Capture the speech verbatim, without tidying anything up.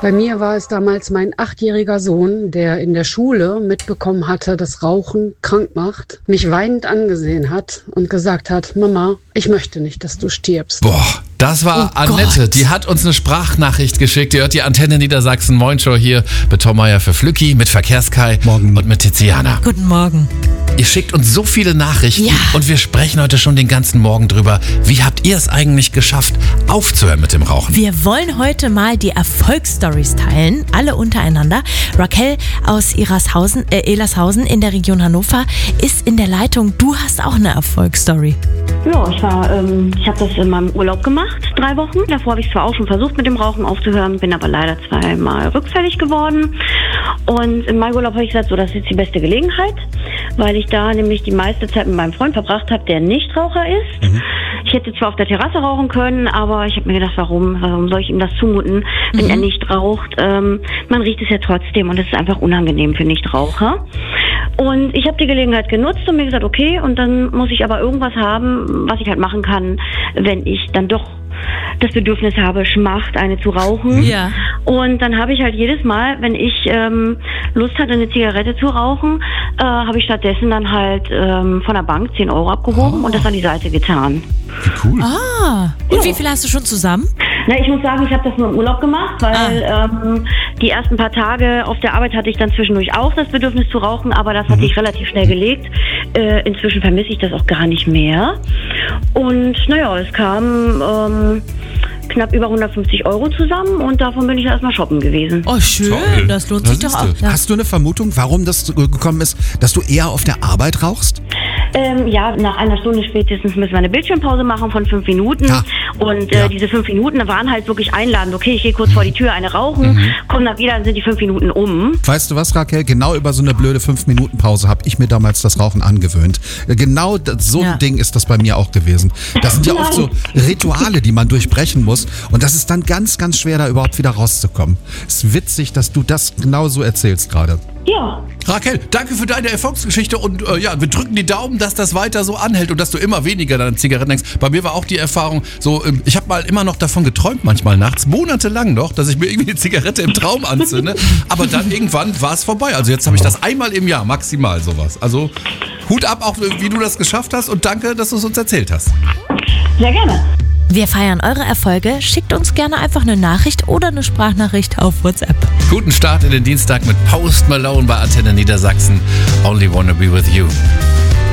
Bei mir war es damals mein achtjähriger Sohn, der in der Schule mitbekommen hatte, dass Rauchen krank macht, mich weinend angesehen hat und gesagt hat, Mama, ich möchte nicht, dass du stirbst. Boah, das war Oh Annette. Gott. Die hat uns eine Sprachnachricht geschickt. Die hört die Antenne Niedersachsen Moin Show hier mit Tom Meier für Flücki, mit Verkehrskai Morgen. und mit Tiziana. Guten Morgen. Ihr schickt uns so viele Nachrichten Ja. und wir sprechen heute schon den ganzen Morgen drüber. Wie habt ihr es eigentlich geschafft, aufzuhören mit dem Rauchen? Wir wollen heute mal die Erfolgsstories teilen, alle untereinander. Raquel aus Irashausen, äh, Elershausen in der Region Hannover ist in der Leitung. Du hast auch eine Erfolgsstory. Ja, ich war, ähm, ich habe das in meinem Urlaub gemacht, drei Wochen. Davor habe ich zwar auch schon versucht, mit dem Rauchen aufzuhören, bin aber leider zweimal rückfällig geworden. Und in meinem Urlaub habe ich gesagt, so, das ist jetzt die beste Gelegenheit, weil ich da nämlich die meiste Zeit mit meinem Freund verbracht habe, der Nichtraucher ist. Mhm. Ich hätte zwar auf der Terrasse rauchen können, aber ich habe mir gedacht, warum, warum soll ich ihm das zumuten, wenn mhm. er nicht raucht? Ähm, man riecht es ja trotzdem und es ist einfach unangenehm für Nichtraucher. Und ich habe die Gelegenheit genutzt und mir gesagt, okay, und dann muss ich aber irgendwas haben, was ich halt machen kann, wenn ich dann doch das Bedürfnis habe, schmacht, eine zu rauchen. Ja. Und dann habe ich halt jedes Mal, wenn ich ähm, Lust hatte, eine Zigarette zu rauchen, äh, habe ich stattdessen dann halt ähm, von der Bank zehn Euro abgehoben Oh. und das an die Seite getan. Cool. Ah, und Ja. wie viel hast du schon zusammen? Na, ich muss sagen, ich habe das nur im Urlaub gemacht, weil ähm, die ersten paar Tage auf der Arbeit hatte ich dann zwischendurch auch das Bedürfnis zu rauchen, aber das hatte ich relativ schnell gelegt. Äh, inzwischen vermisse ich das auch gar nicht mehr. Und naja, es kam ähm, knapp über hundertfünfzig Euro zusammen und davon bin ich erstmal shoppen gewesen. Oh, schön. Toll. Das lohnt Da sich doch siehst auch. du. Ja. Hast du eine Vermutung, warum das so gekommen ist, dass du eher auf der Arbeit rauchst? Ähm, ja, nach einer Stunde spätestens müssen wir eine Bildschirmpause machen von fünf Minuten. Ja. Und äh, Ja. diese fünf Minuten waren halt wirklich einladend. Okay, ich gehe kurz vor die Tür, eine rauchen, Mhm. komm dann wieder, dann sind die fünf Minuten um. Weißt du was, Raquel? Genau über so eine blöde fünf Minuten Pause habe ich mir damals das Rauchen angewöhnt. Genau das, so Ja. ein Ding ist das bei mir auch gewesen. Das sind ja oft so Rituale, die man durchbrechen muss. Und das ist dann ganz, ganz schwer, da überhaupt wieder rauszukommen. Es ist witzig, dass du das genau so erzählst gerade. Ja. Raquel, danke für deine Erfolgsgeschichte und äh, ja, wir drücken die Daumen, dass das weiter so anhält und dass du immer weniger deine Zigaretten denkst. Bei mir war auch die Erfahrung so, ähm, ich habe mal immer noch davon geträumt, manchmal nachts, monatelang noch, dass ich mir irgendwie eine Zigarette im Traum anzünde. Aber dann irgendwann war es vorbei. Also jetzt habe ich das einmal im Jahr, maximal sowas. Also Hut ab auch, wie du das geschafft hast und danke, dass du es uns erzählt hast. Sehr gerne. Wir feiern eure Erfolge. Schickt uns gerne einfach eine Nachricht oder eine Sprachnachricht auf WhatsApp. Guten Start in den Dienstag mit Post Malone bei Antenne Niedersachsen. Only wanna be with you.